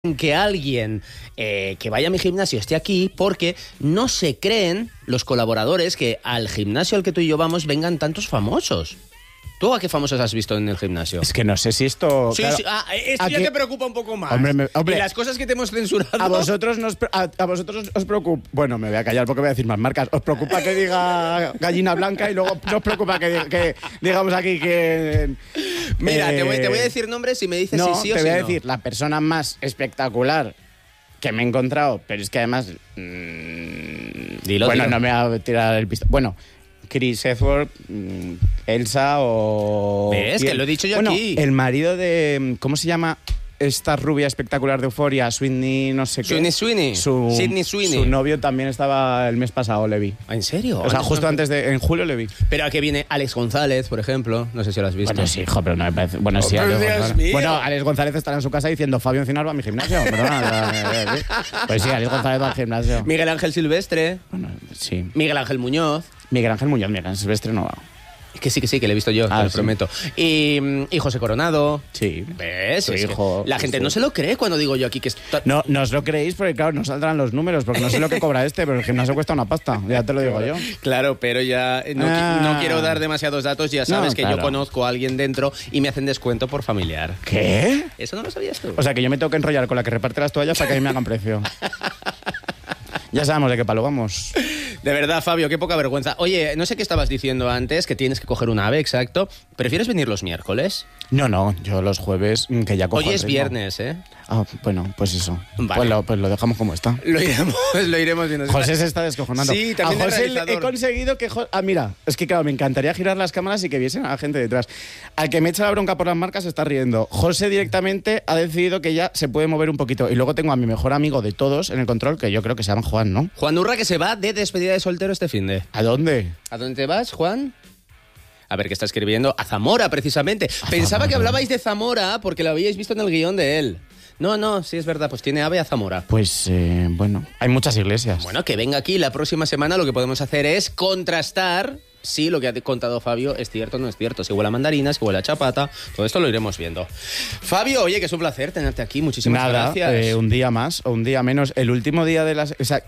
que alguien que vaya a mi gimnasio esté aquí porque no se creen los colaboradores que al gimnasio al que tú y yo vamos vengan tantos famosos. ¿Tú a qué famosos has visto en el gimnasio? Es que no sé si esto... Sí, claro, sí. Esto ya te preocupa un poco más. Hombre, y las cosas que te hemos censurado... A vosotros os preocupa... Bueno, me voy a callar porque voy a decir más marcas. Os preocupa que diga gallina blanca y luego no os preocupa que digamos aquí que... Mira, te voy a decir nombres y me dices si sí o si no. Te voy a decir la persona más espectacular que me he encontrado, pero es que además... Dilo. No me voy a tirar el pistón. Bueno... Chris Hemsworth, Elsa o... ¿Ves? Que lo he dicho yo aquí. El marido de... ¿Cómo se llama esta rubia espectacular de Euphoria? Sydney, no sé qué. Sydney Sweeney. Su novio también estaba el mes pasado, le vi. ¿En serio? O sea, justo antes de... En julio le vi. Pero aquí viene Alex González, por ejemplo. No sé si lo has visto. Bueno, sí, hijo, pero no me parece... Bueno, sí, Alex González. Bueno, Alex González estará en su casa diciendo Fabio Encinar va a mi gimnasio. Perdona. Pues sí, Alex González va al gimnasio. Miguel Ángel Silvestre. Bueno, sí. Miguel Ángel Muñoz. Miguel Ángel Silvestre no va. Que sí, que le he visto yo, te lo prometo. Y José Coronado. Sí. ¿Ves? Su hijo. La gente no se lo cree cuando digo yo aquí que está... No os lo creéis porque, claro, no saldrán los números, porque no sé lo que cobra pero el gimnasio cuesta una pasta, ya te lo digo yo. Claro, pero ya no quiero dar demasiados datos, ya sabes que yo conozco a alguien dentro y me hacen descuento por familiar. ¿Qué? ¿Eso no lo sabías tú? O sea, que yo me tengo que enrollar con la que reparte las toallas para que a mí me hagan precio. Ya sabemos de qué palo vamos. De verdad, Fabio, qué poca vergüenza. Oye, no sé qué estabas diciendo antes, que tienes que coger un AVE, exacto. ¿Prefieres venir los miércoles? No, yo los jueves, que ya cojo. Hoy es viernes, ¿eh? Ah, bueno, pues eso. Vale. Pues lo dejamos como está. Lo iremos viendo. José se está descojonando. Sí, también a José el he conseguido que... mira, es que claro, me encantaría girar las cámaras y que viesen a la gente detrás. Al que me echa la bronca por las marcas se está riendo. José directamente ha decidido que ya se puede mover un poquito. Y luego tengo a mi mejor amigo de todos en el control, que yo creo que se llama Juan, ¿no? Juan Urra, que se va de despedida de soltero este finde. ¿A dónde? ¿A dónde te vas, Juan? A ver, ¿qué está escribiendo? A Zamora, precisamente. Pensaba que hablabais de Zamora porque lo habíais visto en el guión de él. No, sí es verdad, pues tiene AVE a Zamora. Pues, bueno, hay muchas iglesias. Bueno, que venga aquí la próxima semana, lo que podemos hacer es contrastar si lo que ha contado Fabio es cierto o no es cierto. Si huele a mandarinas, si huele a chapata, todo esto lo iremos viendo. Fabio, oye, que es un placer tenerte aquí, muchísimas gracias. Un día más o un día menos. El último día de las... O sea,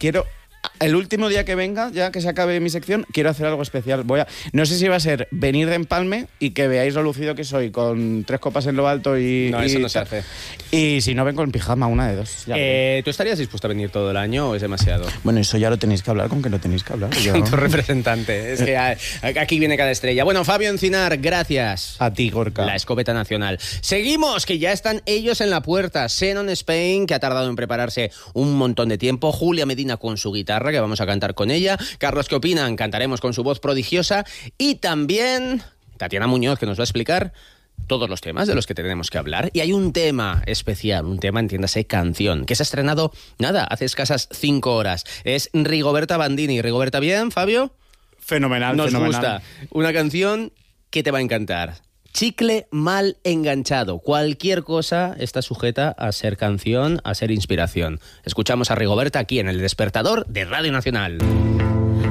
el último día que venga, ya que se acabe mi sección, quiero hacer algo especial. No sé si va a ser venir de empalme y que veáis lo lucido que soy, con 3 copas en lo alto y... No, eso no se hace. Y si no, vengo en pijama, una de dos. ¿Tú estarías dispuesto a venir todo el año o es demasiado? Bueno, eso ya lo tenéis que hablar con que lo tenéis que hablar. Tu representante. Es que aquí viene cada estrella. Bueno, Fabio Encinar, gracias. A ti, Gorka. La escopeta nacional. Seguimos, que ya están ellos en la puerta. Xenon Spain, que ha tardado en prepararse un montón de tiempo. Julia Medina con su guitarra, que vamos a cantar con ella. Carlos, ¿qué opinan? Cantaremos con su voz prodigiosa. Y también Tatiana Muñoz, que nos va a explicar todos los temas de los que tenemos que hablar. Y hay un tema especial, un tema, entiéndase, canción, que se ha estrenado, hace escasas 5 horas. Es Rigoberta Bandini. ¿Rigoberta bien, Fabio? Fenomenal, Nos gusta. Una canción que te va a encantar. Chicle mal enganchado. Cualquier cosa está sujeta a ser canción, a ser inspiración. Escuchamos a Rigoberta aquí en El Despertador de Radio Nacional.